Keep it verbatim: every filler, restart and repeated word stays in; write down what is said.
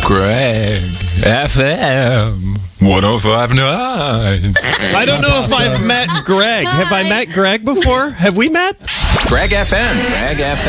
Greg F M one oh five point nine. I don't know if I've met Greg. Have I met Greg before? Have we met? Greg F M. Greg F M.